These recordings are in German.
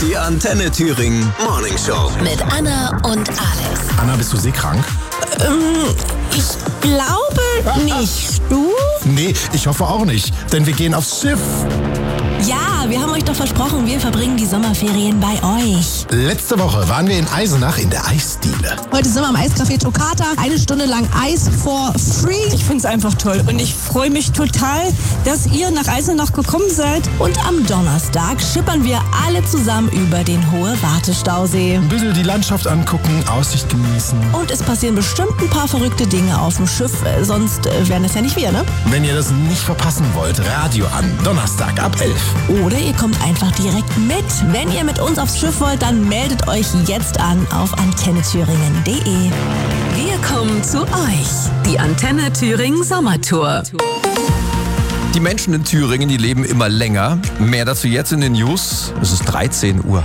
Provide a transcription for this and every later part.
Die Antenne Thüringen Morning Show. Mit Anna und Alex. Anna, bist du seekrank? Ich glaube nicht. Du? Nee, ich hoffe auch nicht, denn wir gehen aufs Schiff. Ja, wir haben euch doch versprochen, wir verbringen die Sommerferien bei euch. Letzte Woche waren wir in Eisenach in der Eisdiele. Heute sind wir am Eiscafé Toccata. 1 Stunde lang Eis for free. Ich finde es einfach toll und ich freue mich total, dass ihr nach Eisenach gekommen seid. Und am Donnerstag schippern wir alle zusammen über den Hohe-Warte-Stausee. Ein bisschen die Landschaft angucken, Aussicht genießen. Und es passieren bestimmt ein paar verrückte Dinge auf dem Schiff, sonst wären es ja nicht wir, ne? Wenn ihr das nicht verpassen wollt, Radio an, Donnerstag ab 11. Oder ihr kommt einfach direkt mit. Wenn ihr mit uns aufs Schiff wollt, dann meldet euch jetzt an auf antennethüringen.de. Wir kommen zu euch. Die Antenne Thüringen Sommertour. Die Menschen in Thüringen, die leben immer länger. Mehr dazu jetzt in den News. Es ist 13 Uhr.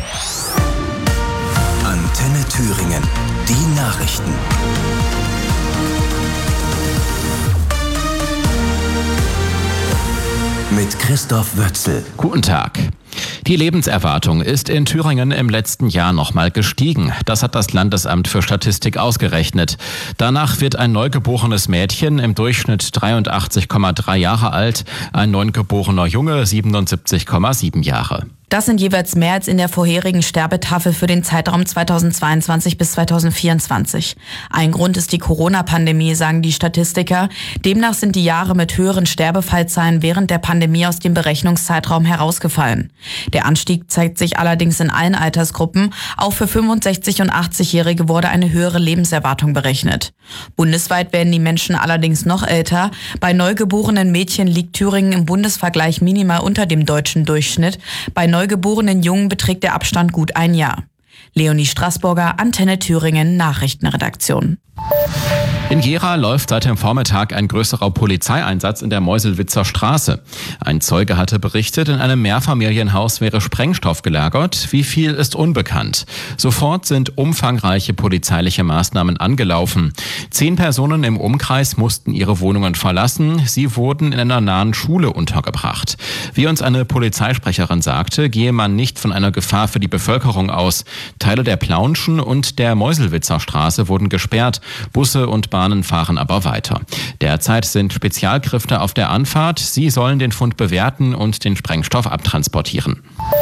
Antenne Thüringen. Die Nachrichten. Mit Christoph Wötzel. Guten Tag. Die Lebenserwartung ist in Thüringen im letzten Jahr nochmal gestiegen. Das hat das Landesamt für Statistik ausgerechnet. Danach wird ein neugeborenes Mädchen im Durchschnitt 83,3 Jahre alt, ein neugeborener Junge 77,7 Jahre. Das sind jeweils mehr als in der vorherigen Sterbetafel für den Zeitraum 2022 bis 2024. Ein Grund ist die Corona-Pandemie, sagen die Statistiker. Demnach sind die Jahre mit höheren Sterbefallzahlen während der Pandemie aus dem Berechnungszeitraum herausgefallen. Der Anstieg zeigt sich allerdings in allen Altersgruppen. Auch für 65- und 80-Jährige wurde eine höhere Lebenserwartung berechnet. Bundesweit werden die Menschen allerdings noch älter. Bei neugeborenen Mädchen liegt Thüringen im Bundesvergleich minimal unter dem deutschen Durchschnitt. Bei neugeborenen Jungen beträgt der Abstand gut ein Jahr. Leonie Straßburger, Antenne Thüringen, Nachrichtenredaktion. In Gera läuft seit dem Vormittag ein größerer Polizeieinsatz in der Meuselwitzer Straße. Ein Zeuge hatte berichtet, in einem Mehrfamilienhaus wäre Sprengstoff gelagert. Wie viel ist unbekannt. Sofort sind umfangreiche polizeiliche Maßnahmen angelaufen. 10 Personen im Umkreis mussten ihre Wohnungen verlassen. Sie wurden in einer nahen Schule untergebracht. Wie uns eine Polizeisprecherin sagte, gehe man nicht von einer Gefahr für die Bevölkerung aus. Teile der Plaunschen und der Meuselwitzer Straße wurden gesperrt. Busse und Bahnen fahren aber weiter. Derzeit sind Spezialkräfte auf der Anfahrt. Sie sollen den Fund bewerten und den Sprengstoff abtransportieren.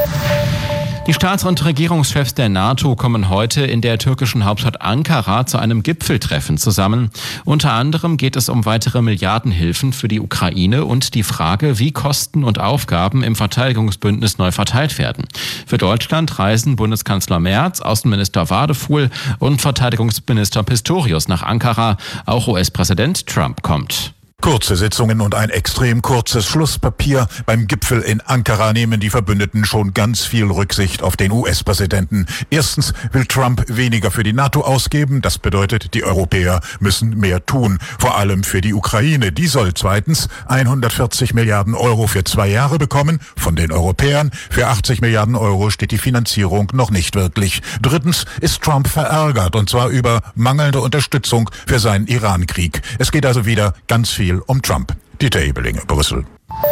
Die Staats- und Regierungschefs der NATO kommen heute in der türkischen Hauptstadt Ankara zu einem Gipfeltreffen zusammen. Unter anderem geht es um weitere Milliardenhilfen für die Ukraine und die Frage, wie Kosten und Aufgaben im Verteidigungsbündnis neu verteilt werden. Für Deutschland reisen Bundeskanzler Merz, Außenminister Wadefuhl und Verteidigungsminister Pistorius nach Ankara. Auch US-Präsident Trump kommt. Kurze Sitzungen und ein extrem kurzes Schlusspapier. Beim Gipfel in Ankara nehmen die Verbündeten schon ganz viel Rücksicht auf den US-Präsidenten. Erstens will Trump weniger für die NATO ausgeben. Das bedeutet, die Europäer müssen mehr tun. Vor allem für die Ukraine. Die soll zweitens 140 Milliarden Euro für 2 Jahre bekommen von den Europäern. Für 80 Milliarden Euro steht die Finanzierung noch nicht wirklich. Drittens ist Trump verärgert, und zwar über mangelnde Unterstützung für seinen Iran-Krieg. Es geht also wieder ganz viel um Trump. Dieter Ebeling, Brüssel.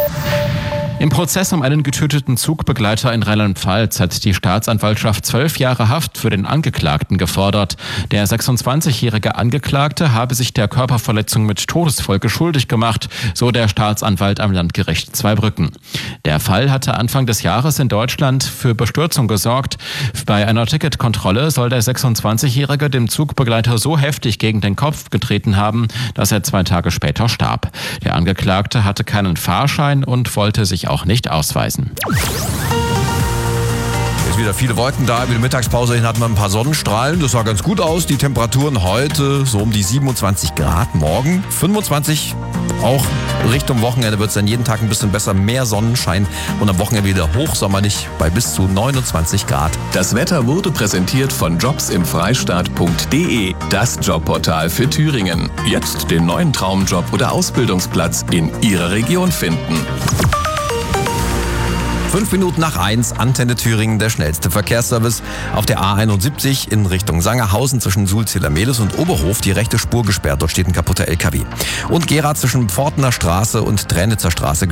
Im Prozess um einen getöteten Zugbegleiter in Rheinland-Pfalz hat die Staatsanwaltschaft 12 Jahre Haft für den Angeklagten gefordert. Der 26-jährige Angeklagte habe sich der Körperverletzung mit Todesfolge schuldig gemacht, so der Staatsanwalt am Landgericht Zweibrücken. Der Fall hatte Anfang des Jahres in Deutschland für Bestürzung gesorgt. Bei einer Ticketkontrolle soll der 26-jährige dem Zugbegleiter so heftig gegen den Kopf getreten haben, dass er 2 Tage später starb. Der Angeklagte hatte keinen Fahrschein und wollte sich auch nicht ausweisen. Jetzt wieder viele Wolken da. Über die Mittagspause hin hatten wir ein paar Sonnenstrahlen. Das sah ganz gut aus. Die Temperaturen heute so um die 27 Grad. Morgen 25. Auch Richtung Wochenende wird es dann jeden Tag ein bisschen besser. Mehr Sonnenschein. Und am Wochenende wieder hochsommerlich bei bis zu 29 Grad. Das Wetter wurde präsentiert von jobsimfreistaat.de. Das Jobportal für Thüringen. Jetzt den neuen Traumjob oder Ausbildungsplatz in Ihrer Region finden. 5 Minuten nach 1, Antenne Thüringen, der schnellste Verkehrsservice. Auf der A71 in Richtung Sangerhausen zwischen Sulziller-Mehlis und Oberhof die rechte Spur gesperrt. Dort steht ein kaputter LKW. Und Gera zwischen Pfortner Straße und Tränitzer Straße